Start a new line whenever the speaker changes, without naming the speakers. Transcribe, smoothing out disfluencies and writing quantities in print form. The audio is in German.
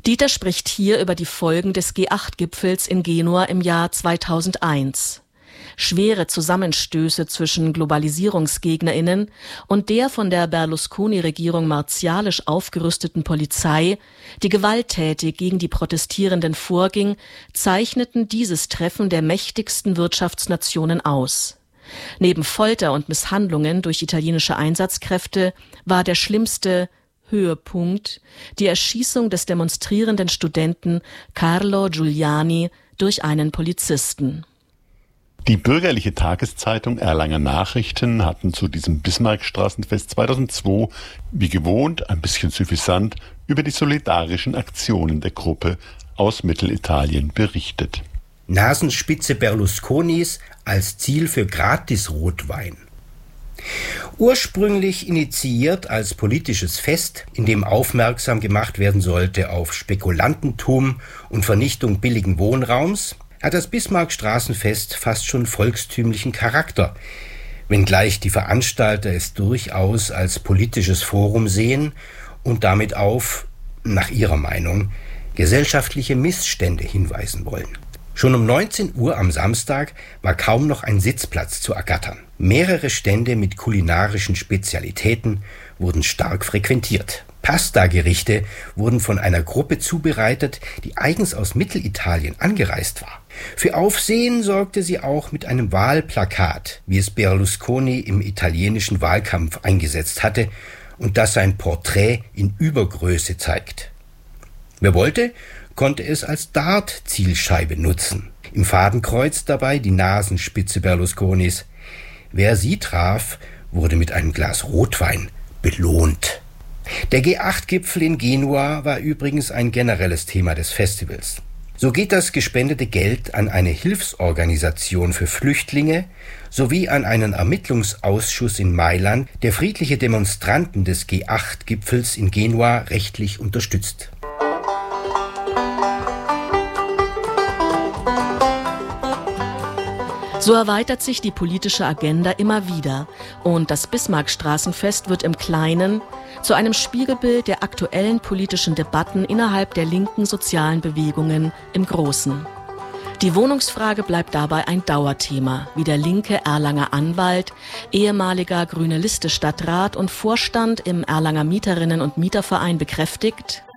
Dieter spricht hier über die Folgen des G8-Gipfels in Genua im Jahr 2001. Schwere Zusammenstöße zwischen GlobalisierungsgegnerInnen und der von der Berlusconi-Regierung martialisch aufgerüsteten Polizei, die gewalttätig gegen die Protestierenden vorging, zeichneten dieses Treffen der mächtigsten Wirtschaftsnationen aus. Neben Folter und Misshandlungen durch italienische Einsatzkräfte war der schlimmste Höhepunkt die Erschießung des demonstrierenden Studenten Carlo Giuliani durch einen Polizisten.
Die bürgerliche Tageszeitung Erlanger Nachrichten hatten zu diesem Bismarckstraßenfest 2002 wie gewohnt ein bisschen suffisant über die solidarischen Aktionen der Gruppe aus Mittelitalien berichtet.
Nasenspitze Berlusconis als Ziel für Gratis-Rotwein. Ursprünglich initiiert als politisches Fest, in dem aufmerksam gemacht werden sollte auf Spekulantentum und Vernichtung billigen Wohnraums, hat das Bismarck-Straßenfest fast schon volkstümlichen Charakter, wenngleich die Veranstalter es durchaus als politisches Forum sehen und damit auf, nach ihrer Meinung, gesellschaftliche Missstände hinweisen wollen. Schon um 19 Uhr am Samstag war kaum noch ein Sitzplatz zu ergattern. Mehrere Stände mit kulinarischen Spezialitäten wurden stark frequentiert. Pasta-Gerichte wurden von einer Gruppe zubereitet, die eigens aus Mittelitalien angereist war. Für Aufsehen sorgte sie auch mit einem Wahlplakat, wie es Berlusconi im italienischen Wahlkampf eingesetzt hatte und das sein Porträt in Übergröße zeigt. Wer wollte, konnte es als Dart-Zielscheibe nutzen. Im Fadenkreuz dabei die Nasenspitze Berlusconis. Wer sie traf, wurde mit einem Glas Rotwein belohnt. Der G8-Gipfel in Genua war übrigens ein generelles Thema des Festivals. So geht das gespendete Geld an eine Hilfsorganisation für Flüchtlinge sowie an einen Ermittlungsausschuss in Mailand, der friedliche Demonstranten des G8-Gipfels in Genua rechtlich unterstützt.
So erweitert sich die politische Agenda immer wieder und das Bismarck-Straßenfest wird im Kleinen zu einem Spiegelbild der aktuellen politischen Debatten innerhalb der linken sozialen Bewegungen im Großen. Die Wohnungsfrage bleibt dabei ein Dauerthema, wie der linke Erlanger Anwalt, ehemaliger Grüne Liste Stadtrat und Vorstand im Erlanger Mieterinnen- und Mieterverein bekräftigt.